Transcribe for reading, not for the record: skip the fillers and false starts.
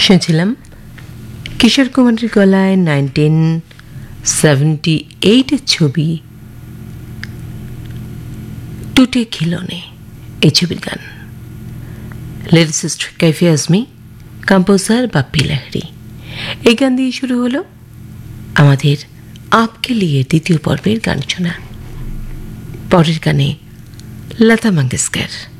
শুনছিলাম কিশোর কুমারের গলায় 1978 ছবি টুটে খিলনে, এই ছবির গান। Lyricist Kaifi Azmi, composer Bappi Lahiri. এই গান দিয়ে শুরু হলো আমাদের আপকে লিয়ে দ্বিতীয় পর্বের গান শোনা। পরের গানে লতা মঙ্গেশকর।